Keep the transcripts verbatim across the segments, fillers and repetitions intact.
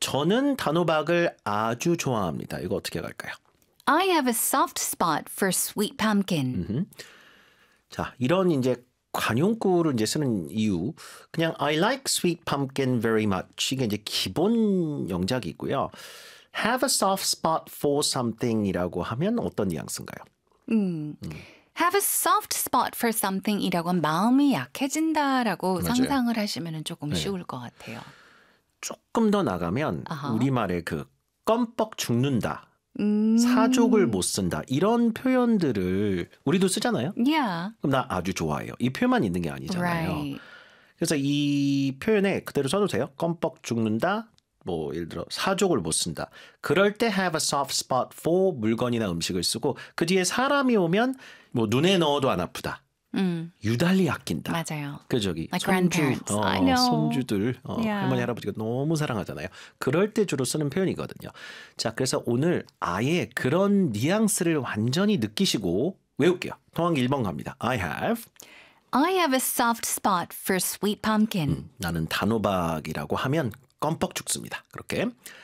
저는 단호박을 아주 좋아합니다. 이거 어떻게 갈까요? I have a soft spot for sweet pumpkin. 음흠. 자, 이런 이제 관용구를 이제 쓰는 이유, 그냥 I like sweet pumpkin very much 이게 이제 기본 영작이고요. Have a soft spot for something이라고 하면 어떤 뉘앙스인가요? 음. 음. Have a soft spot for something이라고 하면 마음이 약해진다라고 맞아요. 상상을 하시면 조금 네. 쉬울 것 같아요. 조금 더 나가면 아하. 우리말의 그 껌뻑 죽는다. 음. 사족을 못 쓴다. 이런 표현들을 우리도 쓰잖아요. Yeah. 그럼 나 아주 좋아해요. 이 표현만 있는 게 아니잖아요. Right. 그래서 이 표현에 그대로 써주세요. 껌뻑 죽는다. 뭐 예를 들어 사족을 못 쓴다. 그럴 때 have a soft spot for 물건이나 음식을 쓰고 그 뒤에 사람이 오면 뭐 눈에 넣어도 안 아프다. 음. 유달리 아낀다. 맞아요. 그 저기 Like 손주, grandparents. 어, I know. 손주들 어, Yeah. 할머니 할아버지가 너무 사랑하잖아요. 그럴 때 주로 쓰는 표현이거든요. 자, 그래서 오늘 아예 그런 뉘앙스를 완전히 느끼시고 외울게요. 통한기 일 번 갑니다. I have I have a soft spot for sweet pumpkin. 음, 나는 단호박이라고 하면 껌뻑 죽습니다. 그렇게.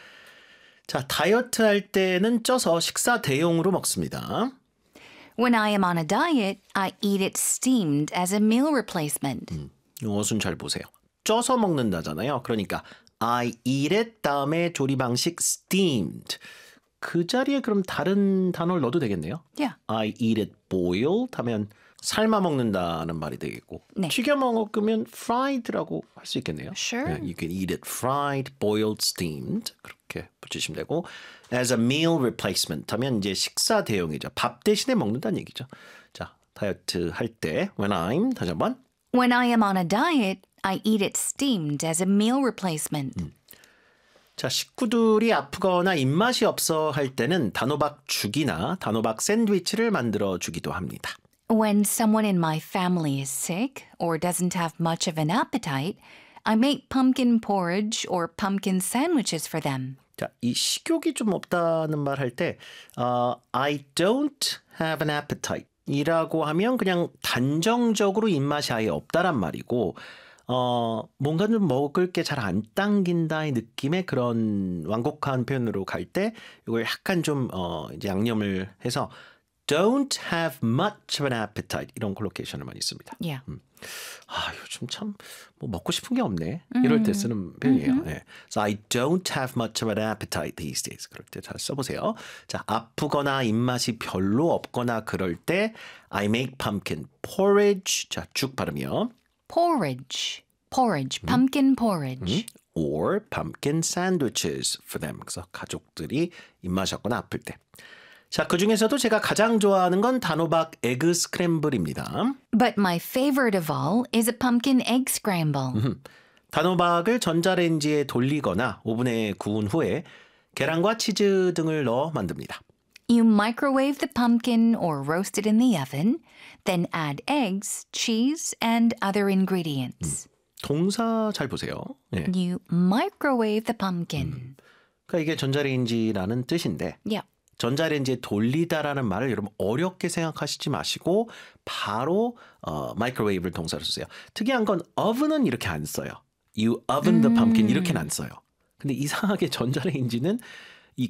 자, 다이어트 할 때는 쪄서 식사 대용으로 먹습니다. When I am on a diet, I eat it steamed as a meal replacement. 음, 이것은 잘 보세요. 쪄서 먹는다잖아요. 그러니까 I eat it 다음에 조리 방식 steamed. 그 자리에 그럼 다른 단어를 넣어도 되겠네요. Yeah. I eat it boiled 하면 삶아 먹는다는 말이 되겠고 네. 튀겨 먹으면 fried라고 할 수 있겠네요. Sure. Yeah, you can eat it fried, boiled, steamed 그렇게 붙이시면 되고 as a meal replacement 하면 이제 식사 대용이죠. 밥 대신에 먹는다는 얘기죠. 자, 다이어트 할 때 when I'm 다시 한번 When I am on a diet, I eat it steamed as a meal replacement. 음. 자, 식구들이 아프거나 입맛이 없어 할 때는 단호박 죽이나 단호박 샌드위치를 만들어 주기도 합니다. When someone in my family is sick or doesn't have much of an appetite, I make pumpkin porridge or pumpkin sandwiches for them. 자, 이 식욕이 좀 없다는 말 할 때 어, I don't have an appetite 이라고 하면 그냥 단정적으로 입맛이 아예 없다란 말이고 어, 뭔가 좀 먹을 게 잘 안 당긴다의 느낌의 그런 완곡한 표현으로 갈 때 이걸 약간 좀 어, 이제 양념을 해서 don't have much of an appetite 이런 콜로케이션을 많이 씁니다. Yeah. 음. 아, 요즘 참 뭐 먹고 싶은 게 없네. 이럴 때 쓰는 표현이에요. Mm-hmm. 네. So I don't have much of an appetite these days. 그럴 때 잘 써보세요. 자, 아프거나 입맛이 별로 없거나 그럴 때 I make pumpkin porridge. 자, 죽 발음이요. Porridge. Porridge. Pumpkin porridge. 음? Or pumpkin sandwiches for them. 그래서 가족들이 입맛이 없거나 아플 때. 자, 그 중에서도 제가 가장 좋아하는 건 단호박 에그 스크램블입니다. But my favorite of all is a pumpkin egg scramble. 음, 단호박을 전자레인지에 돌리거나 오븐에 구운 후에 계란과 치즈 등을 넣어 만듭니다. You microwave the pumpkin or roast it in the oven, then add eggs, cheese, and other ingredients. 음, 동사 잘 보세요. 네. You microwave the pumpkin. 음, 그러니까 이게 전자레인지라는 뜻인데 Yeah. 전자레인지에 돌리다라는 말을 여러분 어렵게 생각하시지 마시고 바로 어, 마이크로웨이브를 동사로 쓰세요. 특이한 건 oven은 이렇게 안 써요. You oven the pumpkin 이렇게는 안 써요. 근데 이상하게 전자레인지는 이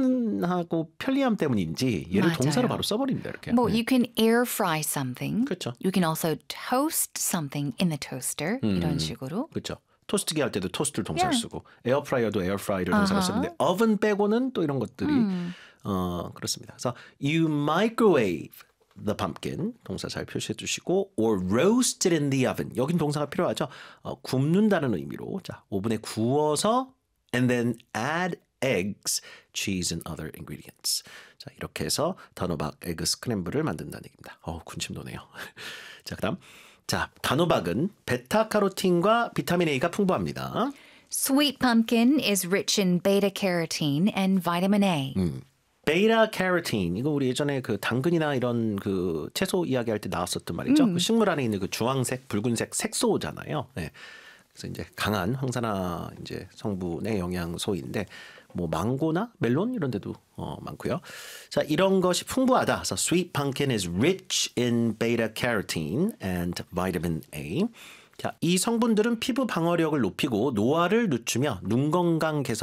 간편하고 편리함 때문인지 얘를 맞아요. 동사로 바로 써버립니다. 이렇게. Well, 네. you can air fry something. 그렇죠. You can also toast something in the toaster. 음, 이런 식으로. 그렇죠. 토스트기 할 때도 토스트를 동사로 Yeah. 쓰고 에어프라이어도 에어프라이를 동사로 아하. 쓰는데 oven 빼고는 또 이런 것들이 음. 어, 그렇습니다. 그래서 you microwave the pumpkin 동사 잘 표시해 주시고 or roast it in the oven 여긴 동사가 필요하죠. 어, 굽는다는 의미로 자 오븐에 구워서 and then add eggs, cheese and other ingredients. 자 이렇게 해서 단호박 에그 스크램블을 만든다는 얘기입니다. 어 군침 도네요. 자 그다음 자 단호박은 베타카로틴과 비타민 A가 풍부합니다. Sweet pumpkin is rich in beta carotene and vitamin A. 음. 베이타 캐로틴 이거 우리 예전에 그 당근이나 이런 그 채소 이야기할 때 나왔었던 말이죠. 음. 그 식물 안에 있는 그 주황색, 붉은색 색소잖아요. 네. 그래서 이제 강한 항산화 이제 성분의 영양소인데 뭐 망고나 멜론 이런 데도 어, 많고요. 자 이런 것이 풍부하다. 그래서 sweet pumpkin is rich in beta carotene and vitamin A. 자, 이 성분들은 피부 방어력을 높이고 노화를 늦추며 눈 건강 개선